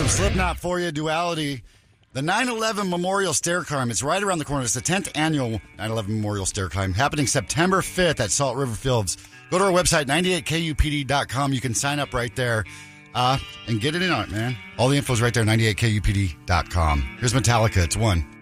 some Slipknot for you, Duality. The 9/11 Memorial Stair Climb. It's right around the corner. It's the 10th annual 9/11 Memorial Stair Climb, happening September 5th at Salt River Fields. Go to our website, 98kupd.com. You can sign up right there and get it in on it, man. All the info's right there, 98kupd.com. Here's Metallica. It's one.